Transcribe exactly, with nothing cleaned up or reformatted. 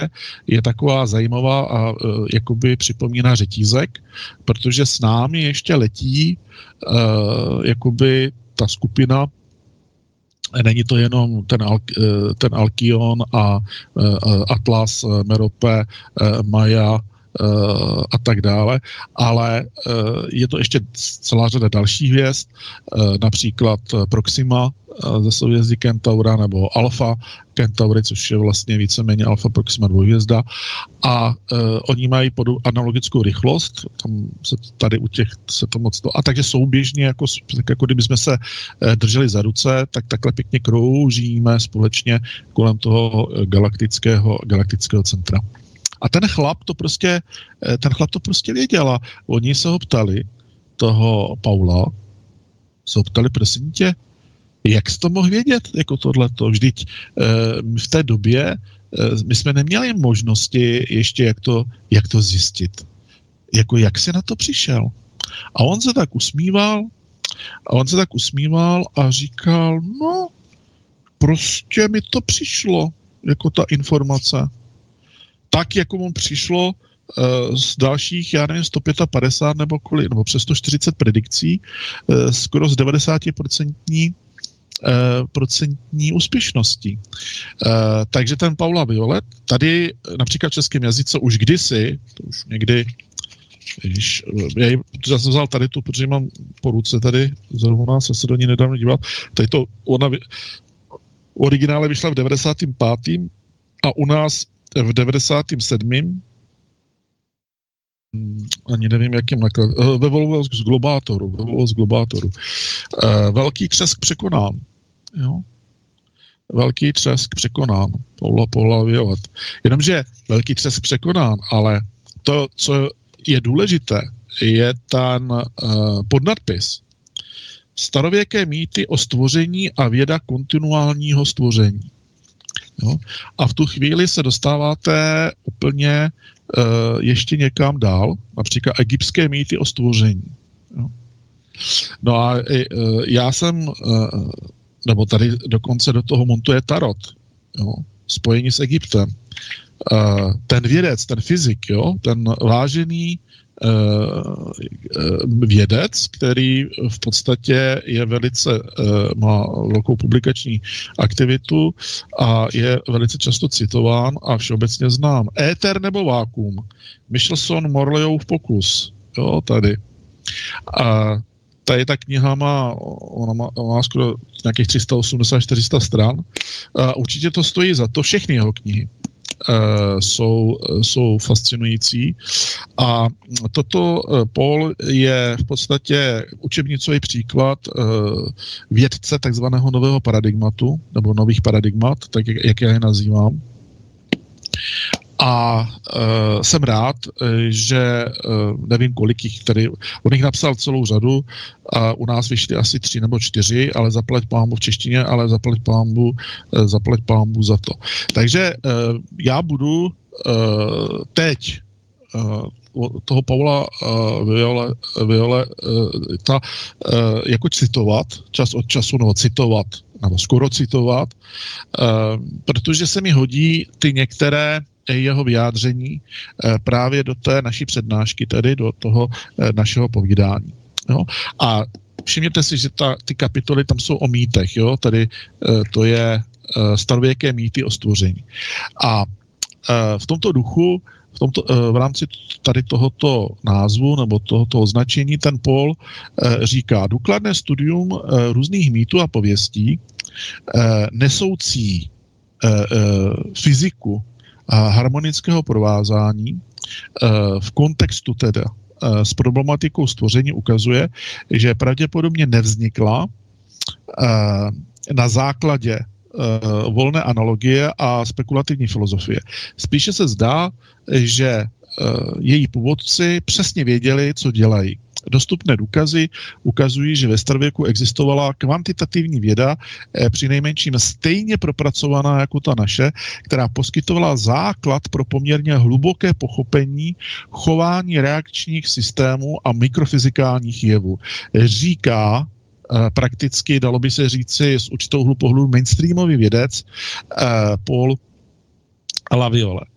je taková zajímavá a jakoby připomíná řetízek, protože s námi ještě letí jakoby ta skupina. Není to jenom ten, Al, ten Alkion a Atlas, Merope, Maja a tak dále, ale je to ještě celá řada dalších hvězd, například Proxima ze souhvězdí Kentaura nebo Alpha Kentauri, což je vlastně víceméně Alpha Proxima dvojhvězda, a uh, oni mají podu analogickou rychlost, tam se tady u těch se to moc to, a takže souběžně, jako, tak jako kdyby jsme se uh, drželi za ruce, tak takhle pěkně kroužíme společně kolem toho galaktického, galaktického centra. A ten chlap to prostě, ten chlap to prostě věděl a oni se ho ptali, toho Paula, se ho ptali, prosím tě, jak jsi to mohl vědět, jako tohleto? Vždyť e, v té době e, my jsme neměli možnosti ještě, jak to, jak to zjistit. Jako jak jsi na to přišel? A on se tak usmíval, a on se tak usmíval a říkal, no, prostě mi to přišlo, jako ta informace. Tak, jako mu přišlo uh, z dalších, já nevím, sto padesát pět nebo kolik, nebo přes sto čtyřicet predikcí, uh, skoro z devadesát procent Uh, procentní úspěšností. Uh, takže ten Paula Violet, tady například v českém jazyce už kdysi, to už někdy, když, já, já jsem vzal tady tu, protože mám po ruce tady, zrovna jsem se do ní nedávno díval, tady to, ona v originále vyšla v devadesátém pátém a u nás v devadesátém sedmém ani nevím, jakým naklad, ve Volvo z Globátoru, ve Volvo z Globátoru. Uh, velký třesk překonán. Jo? Velký třesk překonán. Paula, Paula Violet. Jenomže velký třesk překonán, ale to, co je důležité, je ten uh, podnadpis. Starověké mýty o stvoření a věda kontinuálního stvoření. Jo? A v tu chvíli se dostáváte úplně uh, ještě někam dál, například egyptské mýty o stvoření. Jo? No a uh, já jsem, uh, nebo tady dokonce do toho montuje tarot, jo? Spojení s Egyptem. Uh, ten vědec, ten fyzik, jo? Ten vážený vědec, který v podstatě je velice, má velkou publikační aktivitu a je velice často citován a všeobecně znám. Éter nebo vákuum? Michelson, Morleyův pokus. Jo, tady. A tady ta kniha má, ona má, má skoro nějakých tři sta osmdesát až čtyři sta stran. A určitě to stojí za to, všechny jeho knihy. Uh, jsou, jsou fascinující. A toto uh, Paul je v podstatě učebnicový příklad uh, vědce takzvaného nového paradigmatu, nebo nových paradigmat, tak jak, jak já je nazývám. A uh, jsem rád, že uh, nevím, kolik jich tady, on jich napsal celou řadu a u nás vyšly asi tři nebo čtyři, ale zaplať pánbu v češtině, ale zaplať pánbu, uh, zaplať pánbu za to. Takže uh, já budu uh, teď uh, toho Paula uh, Viole, Viole uh, ta, uh, jako citovat, čas od času, nebo citovat, nebo skoro citovat, uh, protože se mi hodí ty některé jeho vyjádření právě do té naší přednášky, tedy do toho našeho povídání. Jo? A všimněte si, že ta, ty kapitoly tam jsou o mýtech, jo? Tady to je starověké mýty o stvoření. A v tomto duchu, v, tomto, v rámci tady tohoto názvu nebo tohoto označení ten Paul říká důkladné studium různých mýtů a pověstí nesoucí fyziku a harmonického provázání v kontextu teda s problematikou stvoření ukazuje, že pravděpodobně nevznikla na základě volné analogie a spekulativní filozofie. Spíše se zdá, že její původci přesně věděli, co dělají. Dostupné důkazy ukazují, že ve starověku existovala kvantitativní věda, přinejmenším stejně propracovaná jako ta naše, která poskytovala základ pro poměrně hluboké pochopení chování reakčních systémů a mikrofyzikálních jevů. Říká prakticky, dalo by se říci, s určitou hlupohlu mainstreamový vědec Paul Laviole.